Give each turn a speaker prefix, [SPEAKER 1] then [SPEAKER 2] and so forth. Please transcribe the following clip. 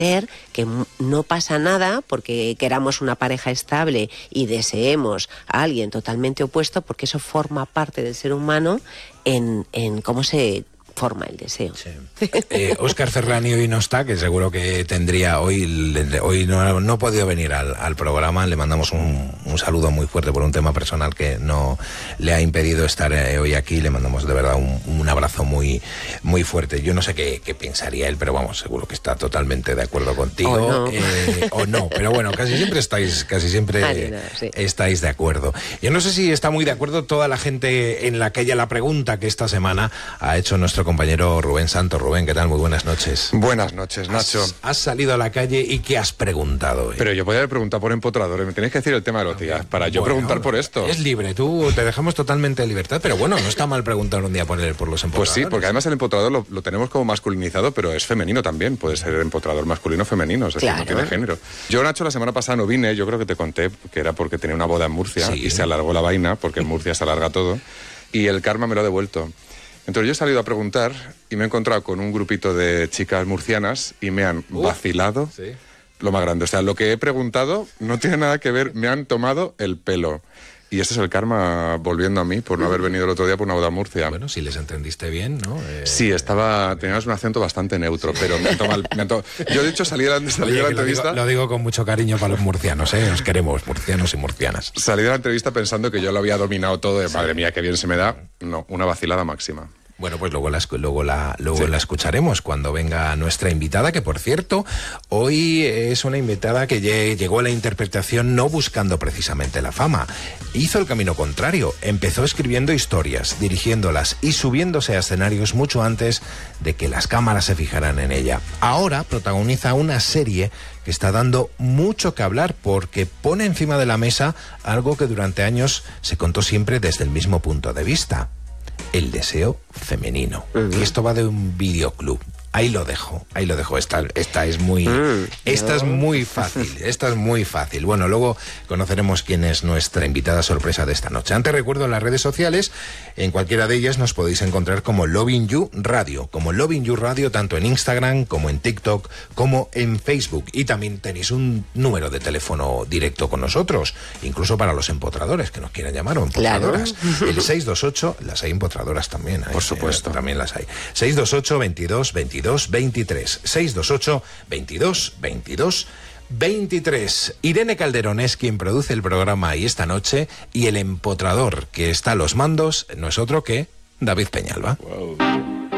[SPEAKER 1] que no pasa nada porque queramos una pareja estable y deseemos a alguien totalmente opuesto, porque eso forma parte del ser humano en cómo se forma el deseo.
[SPEAKER 2] Sí. Óscar Ferrani hoy no está, que seguro que tendría hoy no ha podido venir al programa. Le mandamos un saludo muy fuerte por un tema personal que no le ha impedido estar hoy aquí. Le mandamos de verdad un abrazo muy, muy fuerte. Yo no sé qué pensaría él, pero vamos, seguro que está totalmente de acuerdo contigo. O no, pero bueno, casi siempre estáis de acuerdo. Yo no sé si está muy de acuerdo toda la gente en la pregunta que esta semana ha hecho nuestro compañero Rubén Santos. Rubén, ¿qué tal? Muy buenas noches.
[SPEAKER 3] Buenas noches, Nacho.
[SPEAKER 2] Has salido a la calle y ¿qué has preguntado hoy?
[SPEAKER 3] Pero yo podía haber preguntado por empotradores. Me tenéis que decir el tema de los días para yo preguntar por esto.
[SPEAKER 2] Es libre, tú te dejamos totalmente de libertad, pero bueno, no está mal preguntar un día por los empotradores.
[SPEAKER 3] Pues sí, porque además el empotrador lo tenemos como masculinizado, pero es femenino también. Puede ser empotrador masculino o femenino, es decir, no tiene género. Yo, Nacho, la semana pasada no vine, yo creo que te conté que era porque tenía una boda en Murcia y se alargó la vaina, porque en Murcia se alarga todo, y el karma me lo ha devuelto. Entonces yo he salido a preguntar y me he encontrado con un grupito de chicas murcianas y me han vacilado lo más grande. O sea, lo que he preguntado no tiene nada que ver, me han tomado el pelo. Y ese es el karma volviendo a mí por no haber venido el otro día por una boda en Murcia.
[SPEAKER 2] Bueno, si les entendiste bien, ¿no?
[SPEAKER 3] Sí, tenías un acento bastante neutro, pero me han tomado... Yo, de hecho, salí de la entrevista...
[SPEAKER 2] Lo digo con mucho cariño para los murcianos, ¿eh? Os queremos, murcianos y murcianas.
[SPEAKER 3] Salí de la entrevista pensando que yo lo había dominado todo, madre mía, qué bien se me da. No, una vacilada máxima.
[SPEAKER 2] Bueno, pues luego la escucharemos cuando venga nuestra invitada, que por cierto, hoy es una invitada que llegó a la interpretación no buscando precisamente la fama. Hizo el camino contrario, empezó escribiendo historias, dirigiéndolas y subiéndose a escenarios mucho antes de que las cámaras se fijaran en ella. Ahora protagoniza una serie que está dando mucho que hablar porque pone encima de la mesa algo que durante años se contó siempre desde el mismo punto de vista: el deseo femenino. Y esto va de un videoclub. Ahí lo dejo. Esta es muy fácil. Bueno, luego conoceremos quién es nuestra invitada sorpresa de esta noche. Antes recuerdo en las redes sociales, en cualquiera de ellas nos podéis encontrar como Loving You Radio, tanto en Instagram como en TikTok, como en Facebook. Y también tenéis un número de teléfono directo con nosotros, incluso para los empotradores que nos quieran llamar, o empotradoras. Claro. El 628, las hay empotradoras también.
[SPEAKER 3] Por supuesto.
[SPEAKER 2] También las hay. 628 22 22 23, 628 22 22 23. Irene Calderón es quien produce el programa y esta noche, y el empotrador que está a los mandos no es otro que David Peñalba. Wow.